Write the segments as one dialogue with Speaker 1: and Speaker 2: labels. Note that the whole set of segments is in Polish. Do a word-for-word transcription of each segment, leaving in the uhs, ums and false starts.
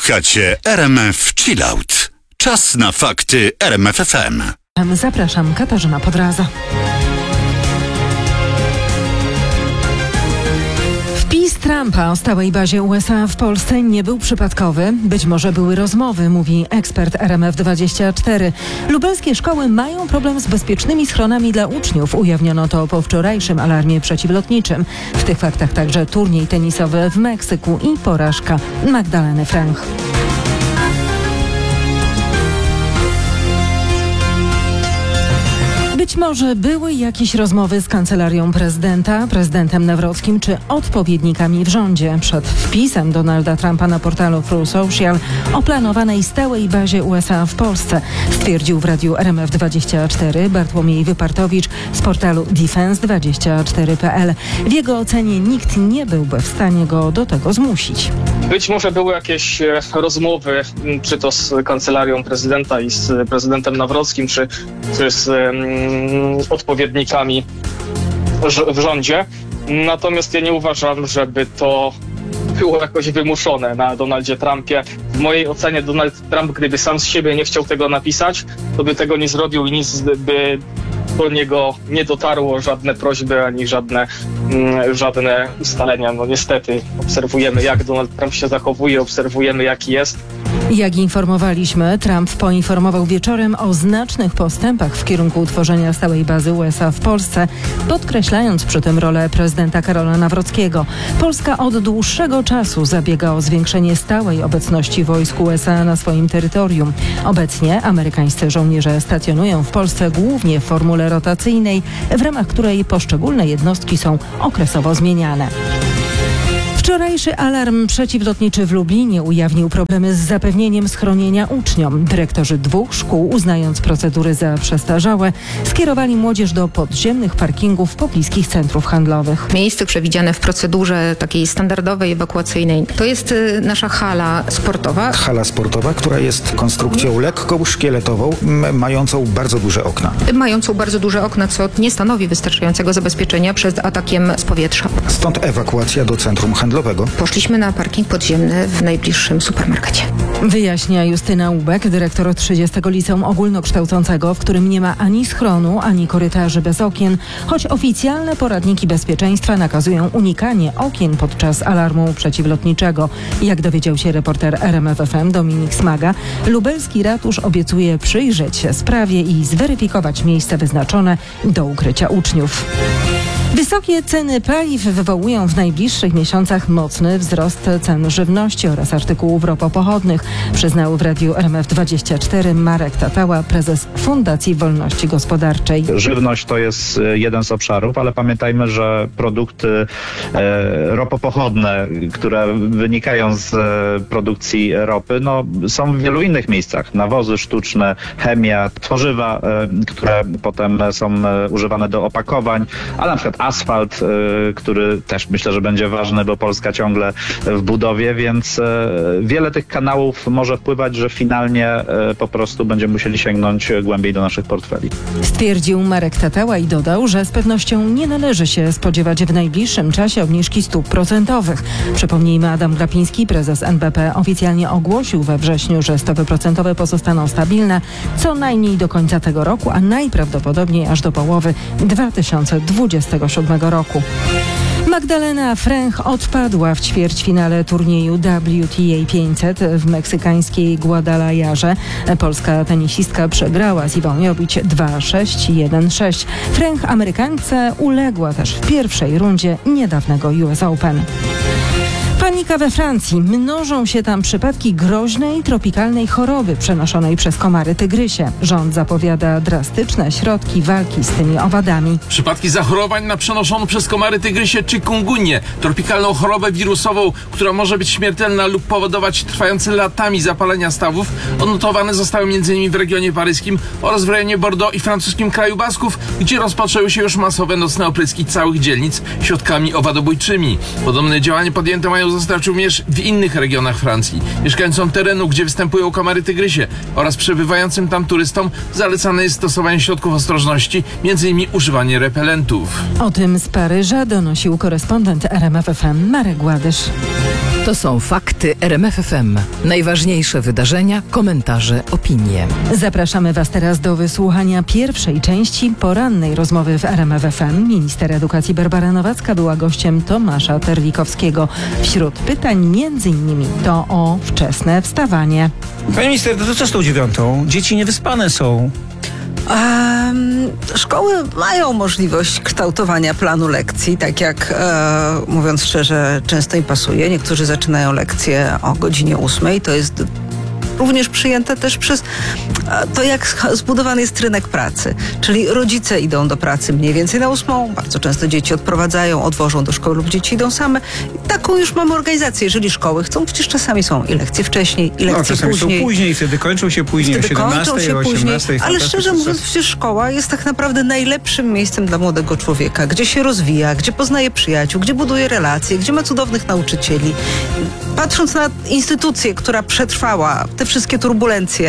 Speaker 1: Słuchacie R M F Chillout. Czas na fakty R M F F M.
Speaker 2: Zapraszam, Katarzyna Podraza. Wpis Trumpa o stałej bazie U S A w Polsce nie był przypadkowy. Być może były rozmowy, mówi ekspert R M F dwadzieścia cztery. Lubelskie szkoły mają problem z bezpiecznymi schronami dla uczniów. Ujawniono to po wczorajszym alarmie przeciwlotniczym. W tych faktach także turniej tenisowy w Meksyku i porażka Magdaleny Franch. Być może były jakieś rozmowy z kancelarią prezydenta, prezydentem Nawrockim czy odpowiednikami w rządzie przed wpisem Donalda Trumpa na portalu Truth Social o planowanej stałej bazie U S A w Polsce, stwierdził w radiu R M F dwadzieścia cztery Bartłomiej Wypartowicz z portalu defense dwadzieścia cztery kropka p l. W jego ocenie nikt nie byłby w stanie go do tego zmusić.
Speaker 3: Być może były jakieś rozmowy, czy to z kancelarią prezydenta i z prezydentem Nawrockim, czy, czy z um, odpowiednikami w rządzie. Natomiast ja nie uważam, żeby to było jakoś wymuszone na Donaldzie Trumpie. W mojej ocenie Donald Trump, gdyby sam z siebie nie chciał tego napisać, to by tego nie zrobił i nic by do niego nie dotarło, żadne prośby ani żadne, mm, żadne ustalenia. No niestety obserwujemy, jak Donald Trump się zachowuje, obserwujemy, jaki jest.
Speaker 2: Jak informowaliśmy, Trump poinformował wieczorem o znacznych postępach w kierunku utworzenia stałej bazy U S A w Polsce, podkreślając przy tym rolę prezydenta Karola Nawrockiego. Polska od dłuższego czasu zabiega o zwiększenie stałej obecności wojsk U S A na swoim terytorium. Obecnie amerykańscy żołnierze stacjonują w Polsce głównie w formule rotacyjnej, w ramach której poszczególne jednostki są okresowo zmieniane. Wczorajszy alarm przeciwlotniczy w Lublinie ujawnił problemy z zapewnieniem schronienia uczniom. Dyrektorzy dwóch szkół, uznając procedury za przestarzałe, skierowali młodzież do podziemnych parkingów pobliskich centrów handlowych.
Speaker 4: Miejsce przewidziane w procedurze takiej standardowej, ewakuacyjnej to jest y, nasza hala sportowa.
Speaker 5: Hala sportowa, która jest konstrukcją lekką, szkieletową, m- mającą bardzo duże okna.
Speaker 4: Mającą bardzo duże okna, co nie stanowi wystarczającego zabezpieczenia przed atakiem z powietrza.
Speaker 5: Stąd ewakuacja do centrum handlowego.
Speaker 4: Poszliśmy na parking podziemny w najbliższym supermarkecie.
Speaker 2: Wyjaśnia Justyna Łubek, dyrektor trzydziestego Liceum Ogólnokształcącego, w którym nie ma ani schronu, ani korytarzy bez okien, choć oficjalne poradniki bezpieczeństwa nakazują unikanie okien podczas alarmu przeciwlotniczego. Jak dowiedział się reporter R M F F M Dominik Smaga, lubelski ratusz obiecuje przyjrzeć się sprawie i zweryfikować miejsca wyznaczone do ukrycia uczniów. Wysokie ceny paliw wywołują w najbliższych miesiącach mocny wzrost cen żywności oraz artykułów ropopochodnych, przyznał w radiu R M F dwadzieścia cztery Marek Tatała, prezes Fundacji Wolności Gospodarczej.
Speaker 6: Żywność to jest jeden z obszarów, ale pamiętajmy, że produkty e, ropopochodne, które wynikają z e, produkcji ropy, no, są w wielu innych miejscach. Nawozy sztuczne, chemia, tworzywa, e, które potem są e, używane do opakowań, ale na przykład asfalt, y, który też myślę, że będzie ważny, bo Polska ciągle w budowie, więc y, wiele tych kanałów może wpływać, że finalnie y, po prostu będziemy musieli sięgnąć głębiej do naszych portfeli.
Speaker 2: Stwierdził Marek Tatała i dodał, że z pewnością nie należy się spodziewać w najbliższym czasie obniżki stóp procentowych. Przypomnijmy, Adam Glapiński, prezes N B P, oficjalnie ogłosił we wrześniu, że stopy procentowe pozostaną stabilne co najmniej do końca tego roku, a najprawdopodobniej aż do połowy dwa tysiące dwudziestego siódmego roku. Magdalena Franch odpadła w ćwierćfinale turnieju W T A pięćset w meksykańskiej Guadalajarze. Polska tenisistka przegrała z Iwą Jowić dwa sześć jeden sześć. Franch Amerykance uległa też w pierwszej rundzie niedawnego U S Open. Panika we Francji. Mnożą się tam przypadki groźnej tropikalnej choroby przenoszonej przez komary tygrysie. Rząd zapowiada drastyczne środki walki z tymi owadami.
Speaker 7: Przypadki zachorowań na przenoszoną przez komary tygrysie chikungunję, tropikalną chorobę wirusową, która może być śmiertelna lub powodować trwające latami zapalenia stawów, odnotowane zostały m.in. w regionie paryskim oraz w rejonie Bordeaux i francuskim kraju Basków, gdzie rozpoczęły się już masowe nocne opryski całych dzielnic środkami owadobójczymi. Podobne działania podjęte mają zostać również w innych regionach Francji. Mieszkańcom terenu, gdzie występują komary tygrysie oraz przebywającym tam turystom zalecane jest stosowanie środków ostrożności, między innymi używanie repelentów.
Speaker 2: O tym z Paryża donosił korespondent R M F F M Marek Gładysz.
Speaker 8: To są fakty R M F F M. Najważniejsze wydarzenia, komentarze, opinie.
Speaker 2: Zapraszamy Was teraz do wysłuchania pierwszej części porannej rozmowy w R M F F M. Minister edukacji Barbara Nowacka była gościem Tomasza Terlikowskiego. Wśród pytań między innymi to o wczesne wstawanie.
Speaker 5: Pani minister, no to co z tą dziewiątą? Dzieci niewyspane są.
Speaker 9: Um, szkoły mają możliwość kształtowania planu lekcji, tak jak, e, mówiąc szczerze, często im pasuje. Niektórzy zaczynają lekcje o godzinie ósmej. To jest również przyjęte też przez to, jak zbudowany jest rynek pracy. Czyli rodzice idą do pracy mniej więcej na ósmą, bardzo często dzieci odprowadzają, odwożą do szkoły lub dzieci idą same. I taką już mamy organizację. Jeżeli szkoły chcą, przecież czasami są i lekcje wcześniej, i lekcje
Speaker 5: no, czasami
Speaker 9: później.
Speaker 5: są później, wtedy kończą się później o siedemnastej, o osiemnastej.
Speaker 9: Ale szczerze mówiąc, przecież szkoła jest tak naprawdę najlepszym miejscem dla młodego człowieka, gdzie się rozwija, gdzie poznaje przyjaciół, gdzie buduje relacje, gdzie ma cudownych nauczycieli. Patrząc na instytucję, która przetrwała te wszystkie turbulencje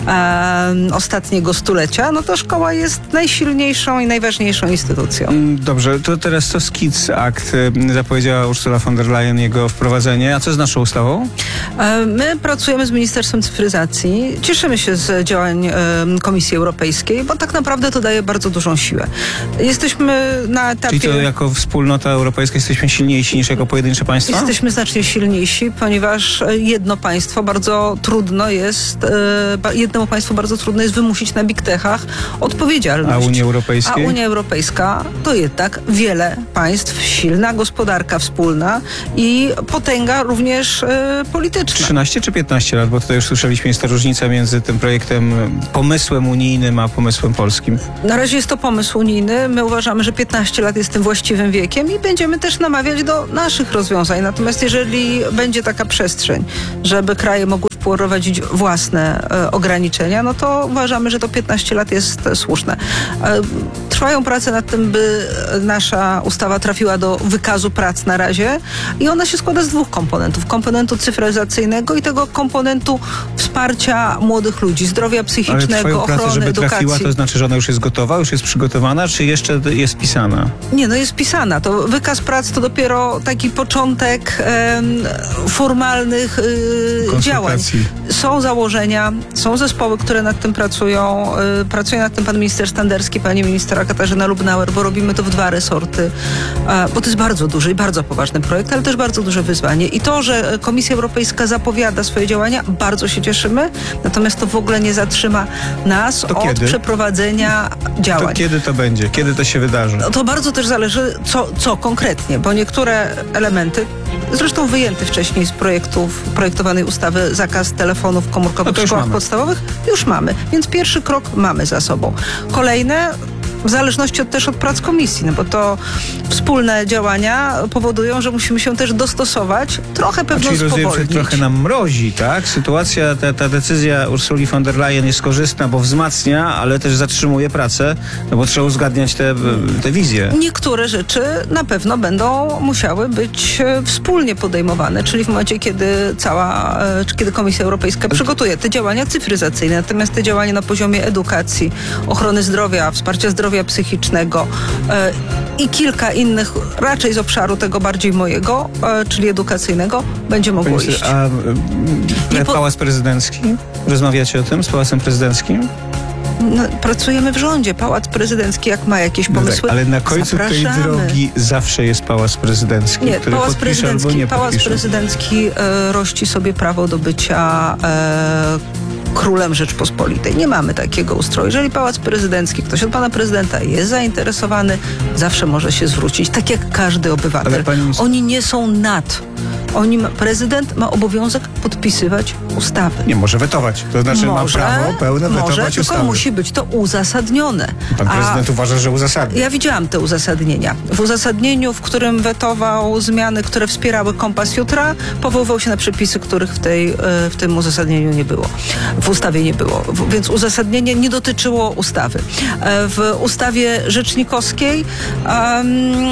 Speaker 9: e, ostatniego stulecia, no to szkoła jest najsilniejszą i najważniejszą instytucją.
Speaker 5: Dobrze, to teraz co z Kids Act? Zapowiedziała Ursula von der Leyen jego wprowadzenie. A co z naszą ustawą?
Speaker 9: E, my pracujemy z Ministerstwem Cyfryzacji. Cieszymy się z działań e, Komisji Europejskiej, bo tak naprawdę to daje bardzo dużą siłę. Jesteśmy na etapie...
Speaker 5: Czyli to jako wspólnota europejska jesteśmy silniejsi niż jako pojedyncze państwa?
Speaker 9: Jesteśmy znacznie silniejsi, ponieważ jedno państwo bardzo trudno jest, e, jednemu państwu bardzo trudno jest wymusić na big techach odpowiedzialność.
Speaker 5: A Unii Europejskiej?
Speaker 9: A Unia Europejska to jednak wiele państw, silna gospodarka wspólna i potęga również e, polityczna.
Speaker 5: trzynaście czy piętnaście lat? Bo tutaj już słyszeliśmy, jest ta różnica między tym projektem, pomysłem unijnym, a pomysłem polskim.
Speaker 9: Na razie jest to pomysł unijny. My uważamy, że piętnaście lat jest tym właściwym wiekiem i będziemy też namawiać do naszych rozwiązań. Natomiast jeżeli będzie taka przestrzeń, żeby kraje mogły wprowadzić własne e, ograniczenia, no to uważamy, że to piętnaście lat jest e, słuszne. E, trwają prace nad tym, by nasza ustawa trafiła do wykazu prac na razie i ona się składa z dwóch komponentów. Komponentu cyfryzacyjnego i tego komponentu wsparcia młodych ludzi, zdrowia psychicznego,
Speaker 5: Ale trwają prace,
Speaker 9: ochrony,
Speaker 5: żeby
Speaker 9: edukacji.
Speaker 5: trafiła, to znaczy, że ona już jest gotowa, już jest przygotowana, czy jeszcze jest pisana?
Speaker 9: Nie, no jest pisana. To wykaz prac to dopiero taki początek em, formalnych y, działań. Są założenia, są zespoły, które nad tym pracują. Y, pracuje nad tym pan minister Standerski, pani ministra Katarzyna Lubnauer, bo robimy to w dwa resorty, y, bo to jest bardzo duży i bardzo poważny projekt, ale też bardzo duże wyzwanie. I to, że Komisja Europejska zapowiada swoje działania, bardzo się cieszymy, natomiast to w ogóle nie zatrzyma nas
Speaker 5: To
Speaker 9: od
Speaker 5: kiedy?
Speaker 9: przeprowadzenia działań.
Speaker 5: To kiedy to będzie? Kiedy to się wydarzy?
Speaker 9: No to bardzo też zależy, co, co konkretnie, bo niektóre elementy, zresztą wyjęty wcześniej z projektów, projektowanej ustawy zakaz telefonów komórkowych
Speaker 5: No to
Speaker 9: w
Speaker 5: już
Speaker 9: szkołach
Speaker 5: mamy.
Speaker 9: podstawowych, już mamy. Więc pierwszy krok mamy za sobą. Kolejne, w zależności od, też od prac komisji, no bo to wspólne działania powodują, że musimy się też dostosować, trochę pewno
Speaker 5: Czyli rozumiem, że
Speaker 9: spowolnić.
Speaker 5: trochę nam mrozi, tak? Sytuacja, ta, ta decyzja Ursuli von der Leyen jest korzystna, bo wzmacnia, ale też zatrzymuje pracę, no bo trzeba uzgadniać te, te wizje.
Speaker 9: Niektóre rzeczy na pewno będą musiały być e, wspólnie podejmowane, czyli w momencie, kiedy cała, e, czy kiedy Komisja Europejska przygotuje te działania cyfryzacyjne, natomiast te działania na poziomie edukacji, ochrony zdrowia, wsparcia zdrowia psychicznego e, i kilka innych, raczej z obszaru tego bardziej mojego, e, czyli edukacyjnego, będzie mogło
Speaker 5: Pani
Speaker 9: iść.
Speaker 5: minister, a
Speaker 9: Nie
Speaker 5: e,
Speaker 9: po-
Speaker 5: Pałac Prezydencki? Rozmawiacie o tym z Pałacem Prezydenckim?
Speaker 9: No, pracujemy w rządzie. Pałac Prezydencki, jak ma jakieś
Speaker 5: No
Speaker 9: pomysły,
Speaker 5: tak, ale na końcu tej
Speaker 9: zapraszamy.
Speaker 5: drogi zawsze jest Pałac Prezydencki,
Speaker 9: Nie,
Speaker 5: który
Speaker 9: Pałac
Speaker 5: podpisze albo
Speaker 9: Prezydencki,
Speaker 5: nie
Speaker 9: Pałac
Speaker 5: podpisze.
Speaker 9: Prezydencki e, rości sobie prawo do bycia e, królem Rzeczpospolitej. Nie mamy takiego ustroju. Jeżeli Pałac Prezydencki, ktoś od pana prezydenta jest zainteresowany, zawsze może się zwrócić, tak jak każdy obywatel.
Speaker 5: Ale pani minister-
Speaker 9: Oni nie są nad. Oni ma, prezydent ma obowiązek podpisywać ustawy.
Speaker 5: Nie, może wetować. To znaczy
Speaker 9: może,
Speaker 5: ma prawo pełne
Speaker 9: może,
Speaker 5: wetować
Speaker 9: tylko
Speaker 5: ustawy.
Speaker 9: musi być to uzasadnione.
Speaker 5: Pan prezydent
Speaker 9: A
Speaker 5: uważa, że uzasadni.
Speaker 9: ja widziałam te uzasadnienia. W uzasadnieniu, w którym wetował zmiany, które wspierały Kompas Jutra, powoływał się na przepisy, których w, tej, w tym uzasadnieniu nie było. W ustawie nie było. W, więc uzasadnienie nie dotyczyło ustawy. W ustawie rzecznikowskiej um,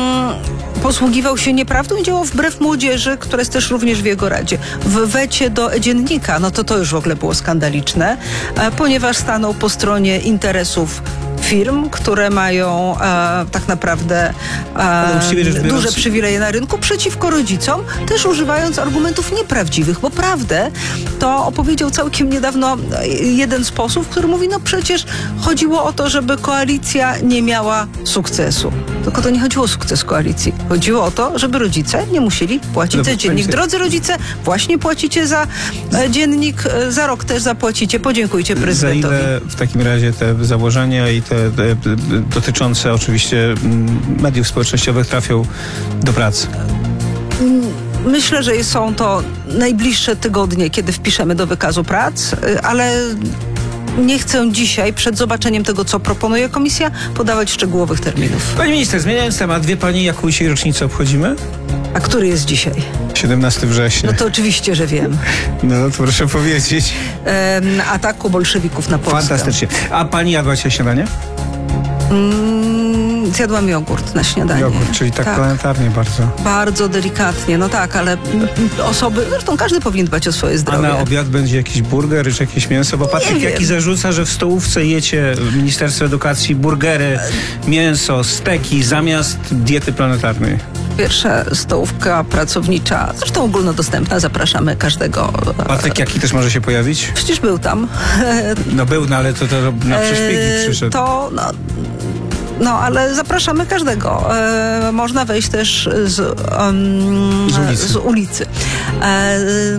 Speaker 9: posługiwał się nieprawdą i działał wbrew młodzieży, która jest też również w jego radzie. W wecie do dziennika, no to to już w ogóle było skandaliczne, ponieważ stanął po stronie interesów firm, które mają e, tak naprawdę e,
Speaker 5: uczciwie rzecz biorąc-
Speaker 9: duże przywileje na rynku przeciwko rodzicom, też używając argumentów nieprawdziwych, bo prawdę to opowiedział całkiem niedawno jeden z posłów, który mówi, no przecież chodziło o to, żeby koalicja nie miała sukcesu. Tylko to nie chodziło o sukces koalicji. Chodziło o to, żeby rodzice nie musieli płacić
Speaker 5: Dobrze,
Speaker 9: za dziennik.
Speaker 5: pani-
Speaker 9: Drodzy rodzice, właśnie płacicie za e, dziennik, e, za rok też zapłacicie. Podziękujcie
Speaker 5: Za
Speaker 9: prezydentowi.
Speaker 5: ile w takim razie te założenia i te, te, te dotyczące oczywiście mm, mediów społecznościowych trafią do pracy?
Speaker 9: Myślę, że są to najbliższe tygodnie, kiedy wpiszemy do wykazu prac, y, ale nie chcę dzisiaj, przed zobaczeniem tego, co proponuje komisja, podawać szczegółowych terminów.
Speaker 5: Pani minister, zmieniając temat, wie pani, jaką dzisiaj rocznicę obchodzimy?
Speaker 9: A który jest dzisiaj?
Speaker 5: siedemnastego września.
Speaker 9: No to oczywiście, że wiem.
Speaker 5: No to proszę powiedzieć.
Speaker 9: Em, ataku bolszewików na Polskę.
Speaker 5: Fantastycznie. A pani jadła dzisiaj śniadanie?
Speaker 9: Mm, zjadłam jogurt na śniadanie.
Speaker 5: Jogurt, czyli tak, planetarnie bardzo.
Speaker 9: Bardzo delikatnie, no tak, ale mm, osoby, zresztą każdy powinien dbać o swoje
Speaker 5: A
Speaker 9: zdrowie.
Speaker 5: na obiad będzie jakiś burger czy jakieś mięso? Bo Patryk
Speaker 9: wiem.
Speaker 5: Jaki zarzuca, że w stołówce jecie w Ministerstwie Edukacji burgery, mięso, steki zamiast diety planetarnej.
Speaker 9: Pierwsza stołówka pracownicza, zresztą ogólnodostępna, zapraszamy każdego.
Speaker 5: Patryk Jaki też może się pojawić?
Speaker 9: Przecież był tam.
Speaker 5: No był, no ale to, to na prześpiegi
Speaker 9: E,
Speaker 5: przyszedł.
Speaker 9: To, no, no, ale zapraszamy każdego. E, można wejść też z, um,
Speaker 5: Z ulicy.
Speaker 9: z ulicy. E,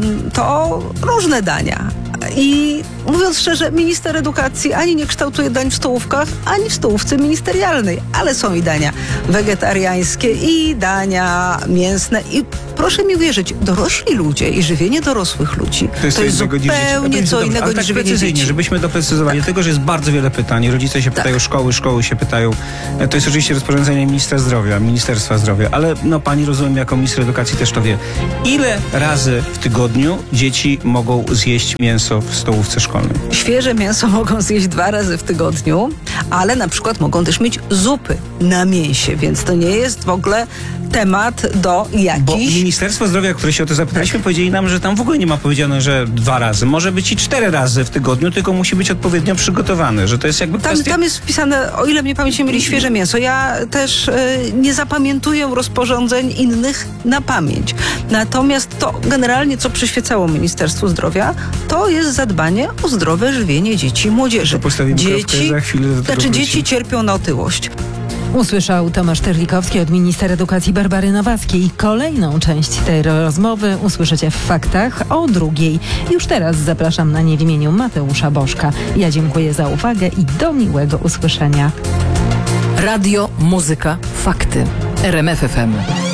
Speaker 9: to różne dania. I mówiąc szczerze, minister edukacji ani nie kształtuje dań w stołówkach, ani w stołówce ministerialnej, ale są i dania wegetariańskie, i dania mięsne. I proszę mi wierzyć, dorośli ludzie i żywienie dorosłych ludzi
Speaker 5: To jest, co innego niż dzieci.
Speaker 9: zupełnie
Speaker 5: Dobrze,
Speaker 9: co
Speaker 5: dobrze,
Speaker 9: innego
Speaker 5: ale
Speaker 9: niż
Speaker 5: tak
Speaker 9: żywienie
Speaker 5: precyzyjnie,
Speaker 9: dzieci.
Speaker 5: żebyśmy doprecyzowali. Dlatego, że jest bardzo wiele pytań. Rodzice się pytają, szkoły, szkoły się pytają. E, To jest oczywiście rozporządzenie ministra zdrowia, Ministerstwa Zdrowia, ale no pani, rozumiem, jako minister edukacji też to wie. Ile razy w tygodniu dzieci mogą zjeść mięso w stołówce szkolnej?
Speaker 9: Świeże mięso mogą zjeść dwa razy w tygodniu, ale na przykład mogą też mieć zupy na mięsie, więc to nie jest w ogóle temat do
Speaker 5: Bo
Speaker 9: jakichś...
Speaker 5: Ministerstwo Zdrowia, które się o to zapytaliśmy, powiedzieli nam, że tam w ogóle nie ma powiedziane, że dwa razy. Może być i cztery razy w tygodniu, tylko musi być odpowiednio przygotowany, że to jest jakby
Speaker 9: Tam,
Speaker 5: kwestia...
Speaker 9: tam jest wpisane, o ile mnie pamięć nie mieli, świeże mięso. Ja też y, nie zapamiętuję rozporządzeń innych na pamięć. Natomiast to generalnie, co przyświecało Ministerstwu Zdrowia, to jest zadbanie o zdrowe żywienie dzieci i młodzieży.
Speaker 5: To postawimy kropkę, za chwilę do tego
Speaker 9: Znaczy
Speaker 5: wrócimy.
Speaker 9: dzieci cierpią na otyłość.
Speaker 2: Usłyszał Tomasz Terlikowski od minister edukacji Barbary Nowackiej. Kolejną część tej rozmowy usłyszycie w Faktach o drugiej. Już teraz zapraszam na nie w imieniu Mateusza Bożka. Ja dziękuję za uwagę i do miłego usłyszenia.
Speaker 8: Radio, muzyka, fakty. R M F F M.